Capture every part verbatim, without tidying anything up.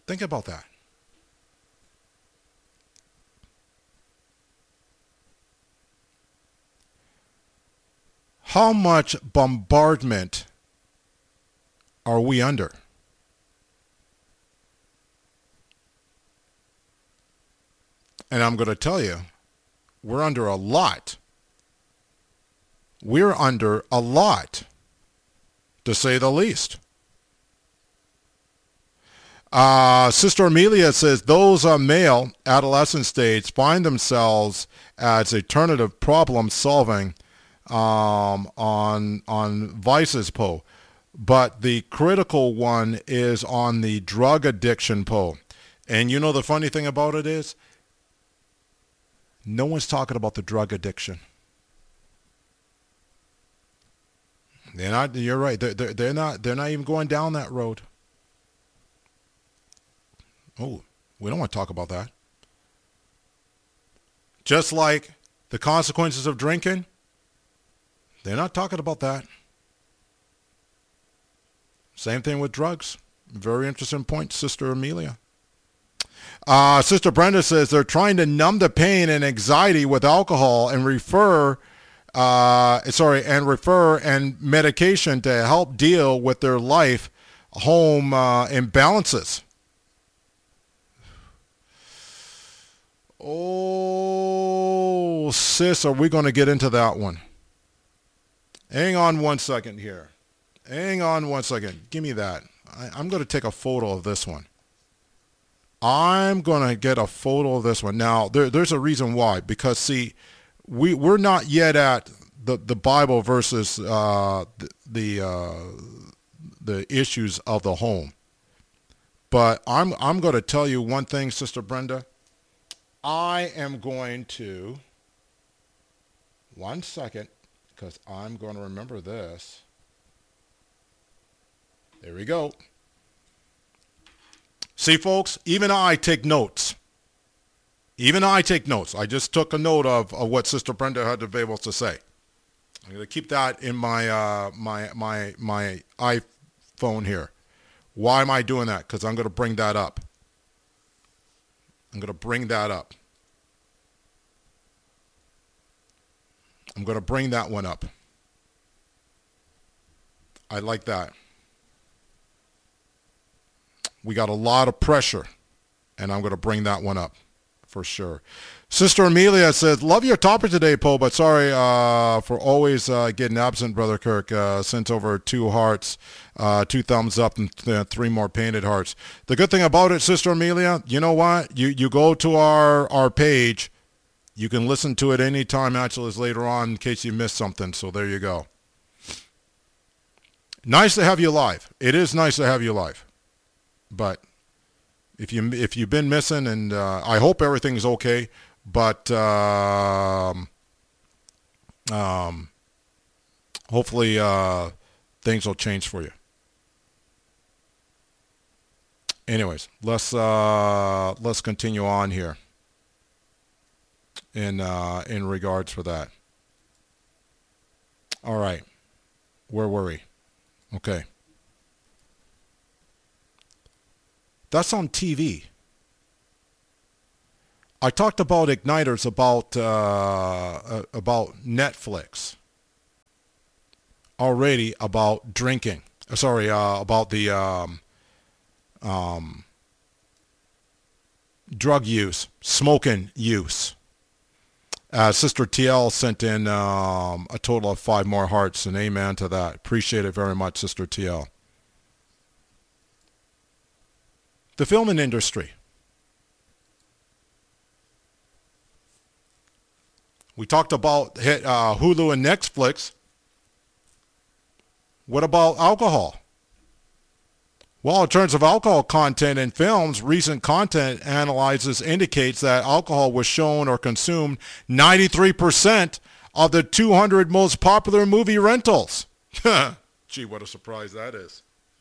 Think about that. How much bombardment are we under? And I'm going to tell you, we're under a lot. We're under a lot, to say the least. Uh, Sister Amelia says those uh, male adolescent stage find themselves as alternative problem solving um, on on vices pole, but the critical one is on the drug addiction pole. And you know the funny thing about it is, no one's talking about the drug addiction. They're not. You're right. They're, they're, they're not. They're not even going down that road. Oh, we don't want to talk about that. Just like the consequences of drinking, they're not talking about that. Same thing with drugs. Very interesting point, Sister Amelia. Uh, Sister Brenda says they're trying to numb the pain and anxiety with alcohol and refer, uh, sorry, and refer and medication to help deal with their life home uh, imbalances. Oh, sis, are we going to get into that one? Hang on one second here. Hang on one second. Give me that. I, I'm going to take a photo of this one. I'm going to get a photo of this one. Now, there, there's a reason why. Because, see, we, we're not yet at the, the Bible versus uh, the, the, uh, the issues of the home. But I'm, I'm going to tell you one thing, Sister Brenda. I am going to, one second, because I'm going to remember this. There we go. See, folks, even I take notes. Even I take notes. I just took a note of, of what Sister Brenda had to be able to say. I'm going to keep that in my, uh, my, my, my iPhone here. Why am I doing that? Because I'm going to bring that up. I'm going to bring that up. I'm going to bring that one up. I like that. We got a lot of pressure, and I'm going to bring that one up for sure. Sister Amelia says, love your topic today, Poe, but sorry uh, for always uh, getting absent, Brother Kirk. Uh, sent over two hearts, uh, two thumbs up, and th- three more painted hearts. The good thing about it, Sister Amelia, you know what? You you go to our, our page. You can listen to it anytime, actually, is later on in case you missed something. So there you go. Nice to have you live. It is nice to have you live. But if you if you've been missing, and uh, I hope everything's okay, but um, um, hopefully uh, things will change for you. Anyways, let's uh, let's continue on here in uh, in regards for that. All right, where were we? Okay. That's on T V. I talked about igniters about uh, about Netflix already, about drinking. Sorry, uh, about the um, um, drug use, smoking use. Uh, Sister T L sent in um, a total of five more hearts, and amen to that. Appreciate it very much, Sister T L. The filming industry. We talked about hit, uh, Hulu and Netflix. What about alcohol? Well, in terms of alcohol content in films, recent content analysis indicates that alcohol was shown or consumed ninety-three percent of the two hundred most popular movie rentals. Gee, what a surprise that is.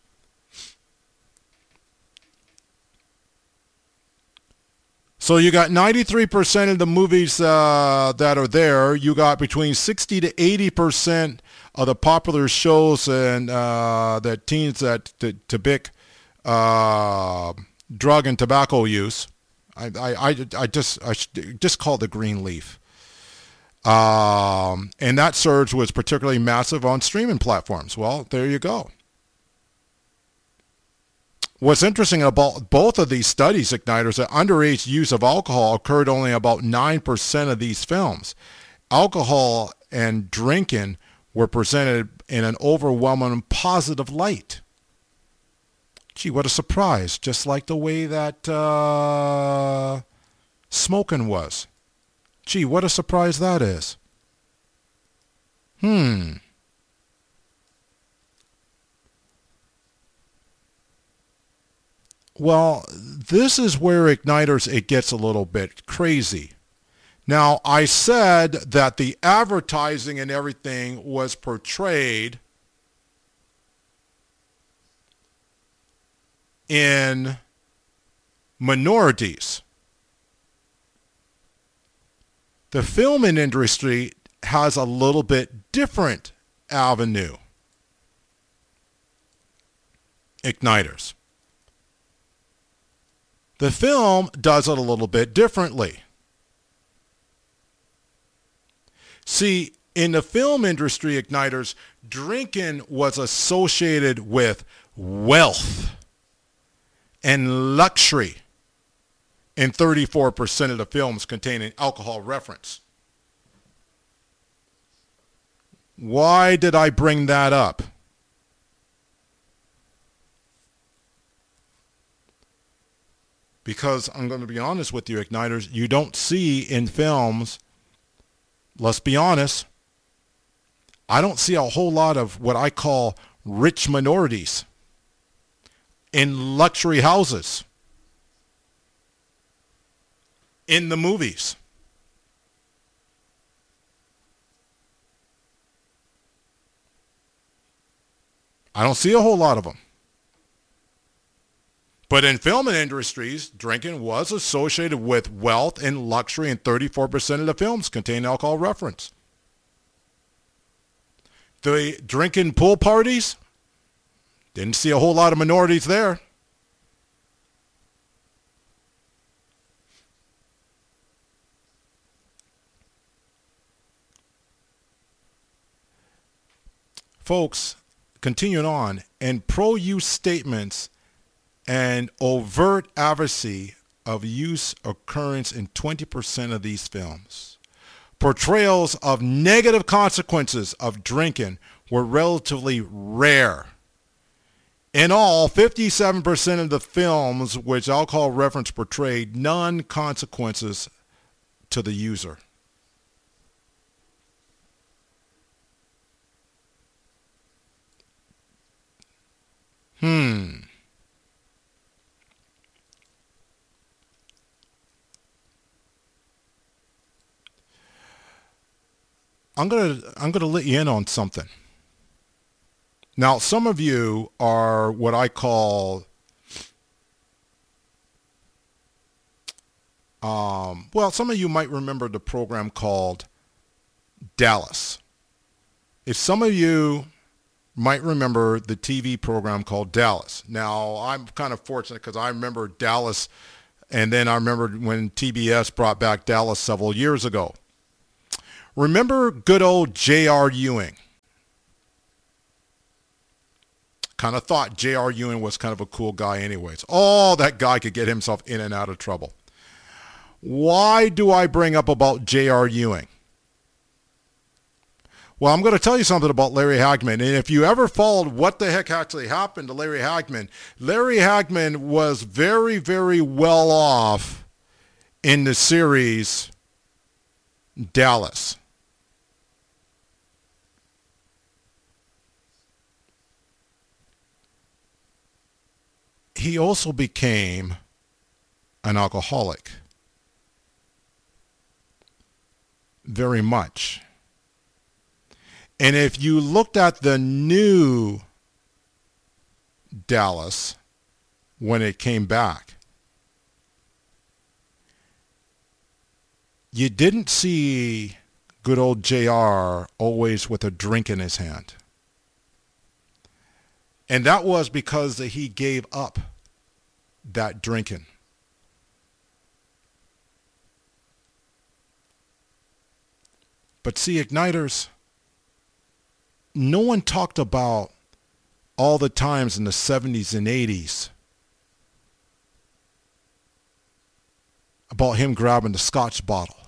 So you got ninety-three percent of the movies uh, that are there. You got between sixty to eighty percent of the popular shows and uh, that teens that to, to pick uh, drug and tobacco use. I, I, I, I just I just call it the green leaf. Um, and that surge was particularly massive on streaming platforms. Well, there you go. What's interesting about both of these studies, Igniters, that underage use of alcohol occurred only about nine percent of these films. Alcohol and drinking were presented in an overwhelming positive light. Gee, what a surprise. Just like the way that uh, smoking was. Gee, what a surprise that is. Hmm. Well, this is where Igniters, it gets a little bit crazy. Now, I said that the advertising and everything was portrayed in minorities. The film industry has a little bit different avenue. Igniters. The film does it a little bit differently. See, in the film industry, Igniters, drinking was associated with wealth and luxury in thirty-four percent of the films containing alcohol reference. Why did I bring that up? Because I'm going to be honest with you, Igniters, you don't see in films, let's be honest, I don't see a whole lot of what I call rich minorities in luxury houses, in the movies. I don't see a whole lot of them. But in film and industries, drinking was associated with wealth and luxury, and thirty-four percent of the films contain alcohol reference. The drinking pool parties, didn't see a whole lot of minorities there. Folks, continuing on, and pro-use statements and overt advocacy of use occurrence in twenty percent of these films. Portrayals of negative consequences of drinking were relatively rare. In all, fifty-seven percent of the films which alcohol reference portrayed none consequences to the user. Hmm. I'm gonna I'm gonna let you in on something. Now, some of you are what I call, um, well, some of you might remember the program called Dallas. If some of you might remember the T V program called Dallas. Now, I'm kind of fortunate because I remember Dallas, and then I remember when T B S brought back Dallas several years ago. Remember good old J R. Ewing? Kind of thought J R. Ewing was kind of a cool guy anyways. Oh, that guy could get himself in and out of trouble. Why do I bring up about J R. Ewing? Well, I'm going to tell you something about Larry Hagman. And if you ever followed what the heck actually happened to Larry Hagman, Larry Hagman was very, very well off in the series Dallas. He also became an alcoholic. Very much. And if you looked at the new Dallas when it came back, you didn't see good old J R always with a drink in his hand. And that was because he gave up that drinking. But see, Igniters, no one talked about all the times in the seventies and eighties about him grabbing the scotch bottle